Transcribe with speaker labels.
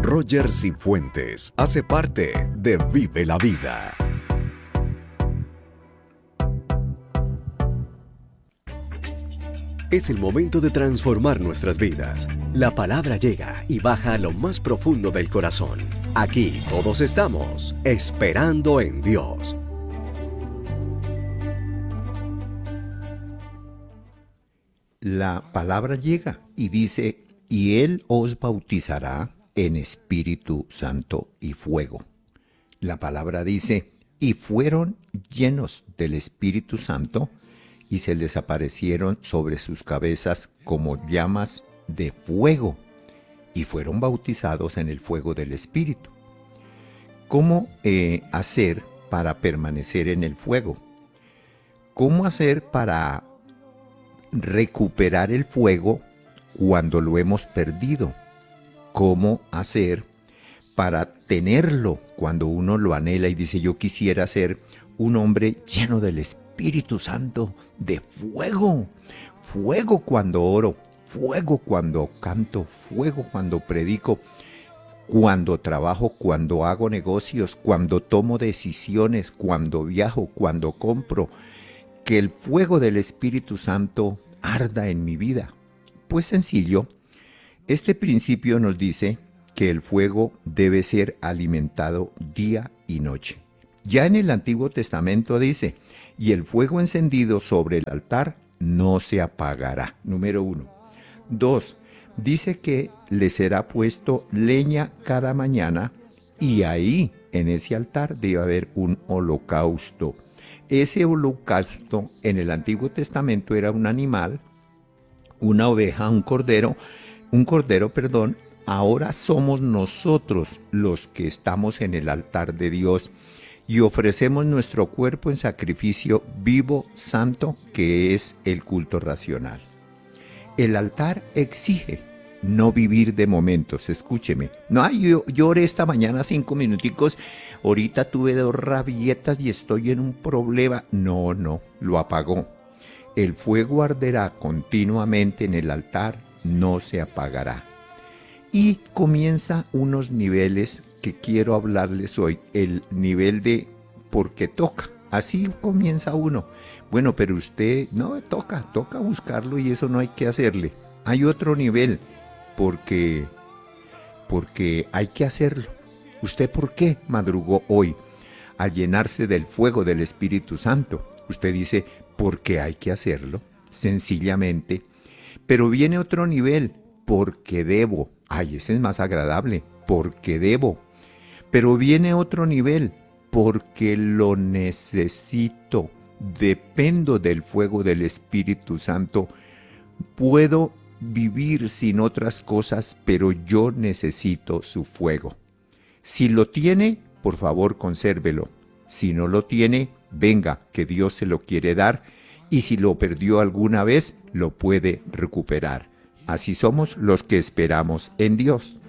Speaker 1: Roger Cifuentes hace parte de Vive la Vida. Es el momento de transformar nuestras vidas. La palabra llega y baja a lo más profundo del corazón. Aquí todos estamos esperando en Dios.
Speaker 2: La palabra llega y dice, y Él os bautizará en Espíritu Santo y fuego. La palabra dice, y fueron llenos del Espíritu Santo, y se les aparecieron sobre sus cabezas como llamas de fuego, y fueron bautizados en el fuego del Espíritu. ¿Cómo hacer para permanecer en el fuego? ¿Cómo hacer para recuperar el fuego cuando lo hemos perdido? ¿Cómo hacer para tenerlo cuando uno lo anhela y dice, yo quisiera ser un hombre lleno del Espíritu Santo, de fuego? Fuego cuando oro, fuego cuando canto, fuego cuando predico, cuando trabajo, cuando hago negocios, cuando tomo decisiones, cuando viajo, cuando compro. Que el fuego del Espíritu Santo arda en mi vida. Pues sencillo, este principio nos dice que el fuego debe ser alimentado día y noche. Ya en el Antiguo Testamento dice, y el fuego encendido sobre el altar no se apagará. Número 1. 2. Dice que le será puesto leña cada mañana y ahí, en ese altar, debe haber un holocausto. Ese holocausto en el Antiguo Testamento era un animal, una oveja, un cordero, ahora somos nosotros los que estamos en el altar de Dios y ofrecemos nuestro cuerpo en sacrificio vivo, santo, que es el culto racional. El altar exige no vivir de momentos, escúcheme. No, yo oré esta mañana 5 minuticos, ahorita tuve 2 rabietas y estoy en un problema. No, lo apagó. El fuego arderá continuamente en el altar, no se apagará. Y comienza unos niveles que quiero hablarles hoy. El nivel de porque toca. Así comienza uno. Bueno, pero usted, no, toca buscarlo y eso no hay que hacerle. Hay otro nivel, porque hay que hacerlo. ¿Usted por qué madrugó hoy a llenarse del fuego del Espíritu Santo? Usted dice, porque hay que hacerlo, sencillamente. Pero viene otro nivel, porque debo. Ay, ese es más agradable, porque debo. Pero viene otro nivel, porque lo necesito. Dependo del fuego del Espíritu Santo. Puedo vivir sin otras cosas, pero yo necesito su fuego. Si lo tiene, por favor, consérvelo. Si no lo tiene, venga, que Dios se lo quiere dar, y si lo perdió alguna vez, lo puede recuperar. Así somos los que esperamos en Dios.